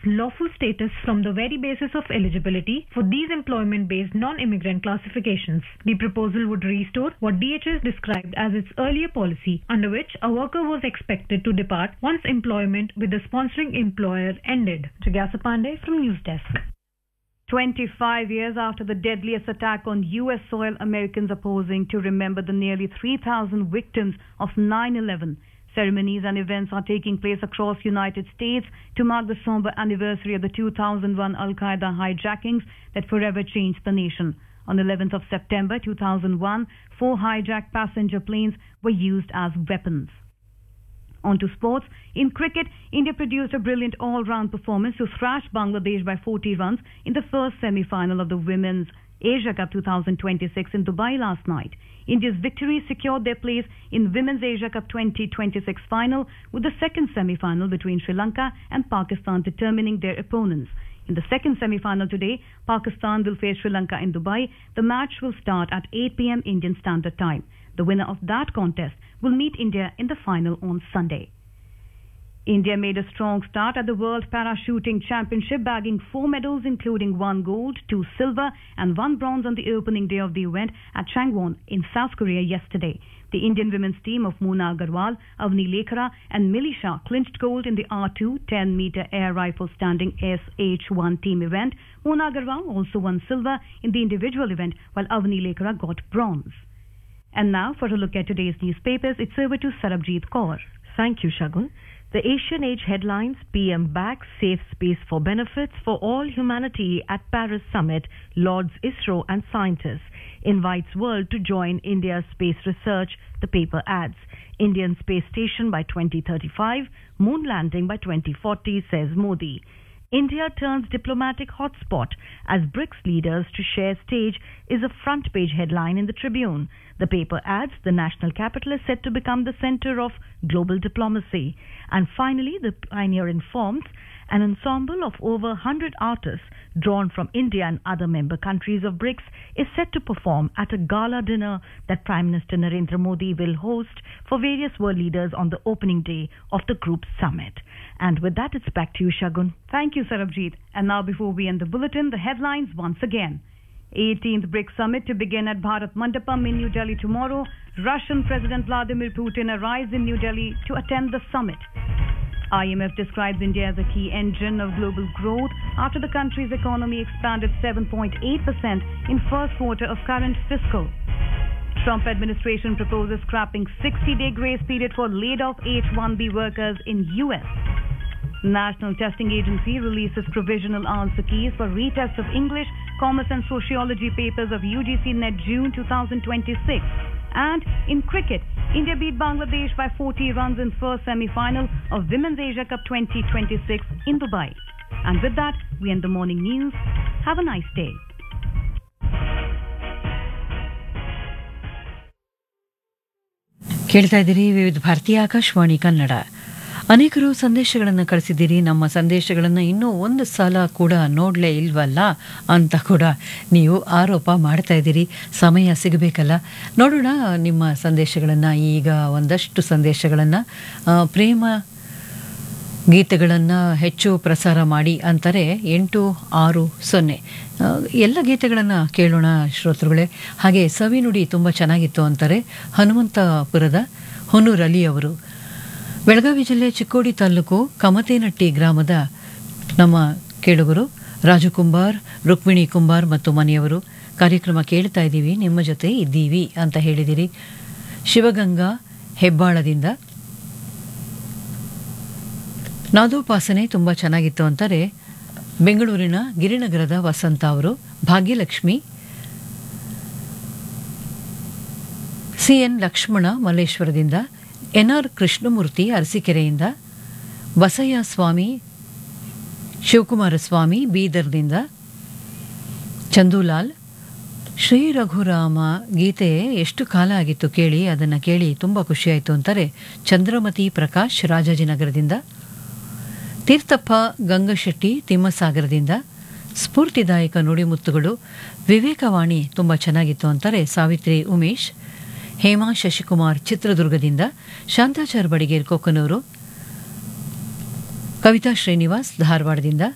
lawful status from the very basis of eligibility for these employment-based non-immigrant classifications. The proposal would restore what DHS described as its earlier policy, under which a worker was expected to depart once employment with the sponsoring employer ended. Jigyasa Pandey from News Desk. 25 years after the deadliest attack on U.S. soil, Americans are pausing to remember the nearly 3,000 victims of 9/11. Ceremonies and events are taking place across United States to mark the somber anniversary of the 2001 Al-Qaeda hijackings that forever changed the nation. On 11th of September 2001, 4 hijacked passenger planes were used as weapons. On to sports. In cricket, India produced a brilliant all-round performance to thrash Bangladesh by 40 runs in the first semi-final of the Women's Asia Cup 2026 in Dubai last night. India's victory secured their place in Women's Asia Cup 2026 final, with the second semi-final between Sri Lanka and Pakistan determining their opponents. In the second semi-final today, Pakistan will face Sri Lanka in Dubai. The match will start at 8 p.m. Indian Standard Time. The winner of that contest will meet India in the final on Sunday. India made a strong start at the World Parachuting Championship, bagging 4 medals, including 1 gold, 2 silver, and 1 bronze on the opening day of the event at Changwon in South Korea yesterday. The Indian women's team of Mona Agarwal, Avni Lekhara, and Millie Shah clinched gold in the R2 10-meter air rifle standing SH1 team event. Mona Agarwal also won silver in the individual event, while Avni Lekhara got bronze. And now, for a look at today's newspapers, it's over to Sarabjit Kaur. Thank you, Shagun. The Asian Age headlines: PM backs safe space for benefits for all humanity at Paris Summit. Lords ISRO and scientists invites world to join India's space research. The paper adds, Indian space station by 2035, moon landing by 2040, says Modi. India turns diplomatic hotspot as BRICS leaders to share stage is a front page headline in the Tribune. The paper adds the national capital is set to become the center of global diplomacy. And finally, the Pioneer informs an ensemble of over 100 artists drawn from India and other member countries of BRICS is set to perform at a gala dinner that Prime Minister Narendra Modi will host for various world leaders on the opening day of the group's summit. And with that, it's back to you, Shagun. Thank you, Sarabjit. And now, before we end the bulletin, the headlines once again. 18th BRICS Summit to begin at Bharat Mandapam in New Delhi tomorrow. Russian President Vladimir Putin arrives in New Delhi to attend the summit. IMF describes India as a key engine of global growth after the country's economy expanded 7.8% in first quarter of current fiscal. Trump administration proposes scrapping 60-day grace period for laid-off H-1B workers in U.S. National Testing Agency releases provisional answer keys for retest of English, Commerce and Sociology papers of UGC NET June 2026. And in cricket, India beat Bangladesh by 40 runs in first semi-final of Women's Asia Cup 2026 in Dubai. And with that, we end the morning news. Have a nice day. ಕೇಳ್ತಾ ಇದ್ದೀರಿ ವಿವಿಧ ಭಾರತೀಯ ಆಕಾಶವಾಣಿ ಕನ್ನಡ. ಅನೇಕರು ಸಂದೇಶಗಳನ್ನು ಕಳಿಸಿದ್ದೀರಿ. ನಮ್ಮ ಸಂದೇಶಗಳನ್ನು ಇನ್ನೂ ಒಂದು ಸಲ ಕೂಡ ನೋಡಲೇ ಇಲ್ವಲ್ಲ ಅಂತ ಕೂಡ ನೀವು ಆರೋಪ ಮಾಡ್ತಾ ಇದ್ದೀರಿ. ಸಮಯ ಸಿಗಬೇಕಲ್ಲ. ನೋಡೋಣ ನಿಮ್ಮ ಸಂದೇಶಗಳನ್ನು. ಈಗ ಒಂದಷ್ಟು ಸಂದೇಶಗಳನ್ನು ಪ್ರೇಮ ಗೀತೆಗಳನ್ನು ಹೆಚ್ಚು ಪ್ರಸಾರ ಮಾಡಿ ಅಂತಾರೆ 860. ಎಲ್ಲ ಗೀತೆಗಳನ್ನು ಕೇಳೋಣ ಶ್ರೋತೃಗಳೇ. ಹಾಗೆ ಸವಿನುಡಿ ತುಂಬ ಚೆನ್ನಾಗಿತ್ತು ಅಂತಾರೆ ಹನುಮಂತಪುರದ ಹೊನ್ನೂರ್ ಅಲಿ ಅವರು. ಬೆಳಗಾವಿ ಜಿಲ್ಲೆ ಚಿಕ್ಕೋಡಿ ತಾಲೂಕು ಕಮತೇನಟ್ಟಿ ಗ್ರಾಮದ ನಮ್ಮ ಕೇಳುಗರು ರಾಜು ಕುಂಬಾರ್, ರುಕ್ಮಿಣಿ ಕುಂಬಾರ್ ಮತ್ತು ಮನೆಯವರು ಕಾರ್ಯಕ್ರಮ ಕೇಳ್ತಾ ಇದ್ದೀವಿ, ನಿಮ್ಮ ಜೊತೆ ಇದ್ದೀವಿ ಅಂತ ಹೇಳಿದಿರಿ. ಶಿವಗಂಗಾ ಹೆಬ್ಬಾಳದಿಂದ ನಾದೋಪಾಸನೆ ತುಂಬ ಚೆನ್ನಾಗಿತ್ತು ಅಂತಾರೆ ಬೆಂಗಳೂರಿನ ಗಿರಿನಗರದ ವಸಂತ ಅವರು. ಭಾಗ್ಯಲಕ್ಷ್ಮಿ, ಸಿಎನ್ ಲಕ್ಷ್ಮಣ ಮಲ್ಲೇಶ್ವರದಿಂದ, ಎನ್ಆರ್ ಕೃಷ್ಣಮೂರ್ತಿ ಅರಸೀಕೆರೆಯಿಂದ, ಬಸಯ್ಯ ಸ್ವಾಮಿ ಶಿವಕುಮಾರ ಸ್ವಾಮಿ ಬೀದರ್ನಿಂದ, ಚಂದೂಲಾಲ್, ಶ್ರೀ ರಘುರಾಮ ಗೀತೆ ಎಷ್ಟು ಕಾಲ ಆಗಿತ್ತು ಕೇಳಿ, ಅದನ್ನು ಕೇಳಿ ತುಂಬ ಖುಷಿಯಾಯಿತು ಅಂತಾರೆ ಚಂದ್ರಮತಿ ಪ್ರಕಾಶ್ ರಾಜಾಜಿನಗರದಿಂದ, ತೀರ್ಥಪ್ಪ ಗಂಗಶೆಟ್ಟಿ ತಿಮ್ಮಸಾಗರದಿಂದ, ಸ್ಫೂರ್ತಿದಾಯಕ ನುಡಿಮುತ್ತುಗಳು ವಿವೇಕವಾಣಿ ತುಂಬ ಚೆನ್ನಾಗಿತ್ತು ಅಂತಾರೆ ಸಾವಿತ್ರಿ ಉಮೇಶ್, ಹೇಮಾ ಶಶಿಕುಮಾರ್ ಚಿತ್ರದುರ್ಗದಿಂದ, ಶಾಂತಾಚಾರ್ ಬಡಿಗೇರ್ ಕೊಕ್ಕನೂರು, ಕವಿತಾ ಶ್ರೀನಿವಾಸ್ ಧಾರವಾಡದಿಂದ,